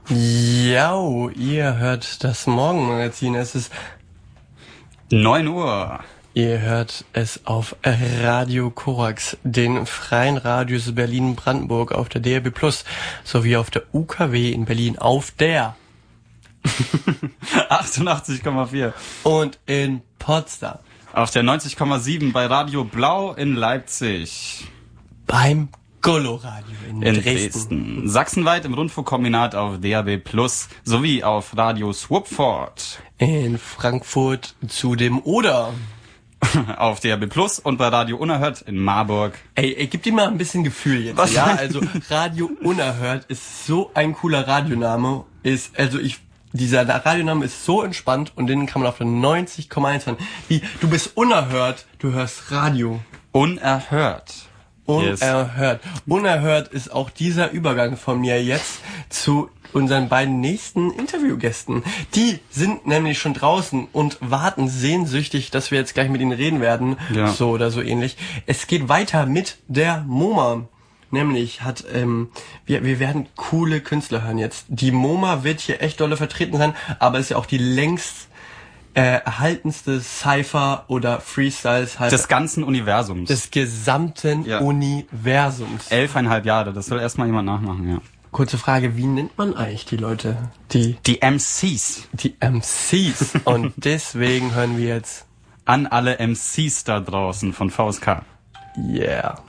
Jo, ihr hört das Morgenmagazin. Es ist 9 Uhr. Ihr hört es auf Radio Korax, den freien Radios Berlin-Brandenburg auf der DRB Plus sowie auf der UKW in Berlin auf der 88,4 und in Potsdam auf der 90,7 bei Radio Blau in Leipzig, beim Golo-Radio in Dresden. Sachsenweit im Rundfunkkombinat auf DRB Plus sowie auf Radio Swupford in Frankfurt zu dem Oder auf DRB Plus und bei Radio Unerhört in Marburg. Ey, gib dir mal ein bisschen Gefühl jetzt. Was? Ja, also Radio Unerhört ist so ein cooler Radioname. Dieser Radioname ist so entspannt und den kann man auf der 90,1 hören. Du bist unerhört, du hörst Radio. Unerhört. Unerhört. Yes. Unerhört ist auch dieser Übergang von mir jetzt zu unseren beiden nächsten Interviewgästen. Die sind nämlich schon draußen und warten sehnsüchtig, dass wir jetzt gleich mit ihnen reden werden. Ja. So oder so ähnlich. Es geht weiter mit der MoMA. Nämlich wir werden coole Künstler hören jetzt. Die MoMA wird hier echt dolle vertreten sein, aber ist ja auch die längst erhaltenste Cypher oder Freestyles halt des ganzen Universums. Des gesamten Universums. 11,5 Jahre, das soll erstmal jemand nachmachen, ja. Kurze Frage, wie nennt man eigentlich die Leute? Die MCs. Die MCs. Und deswegen hören wir jetzt an alle MCs da draußen von VSK. Yeah.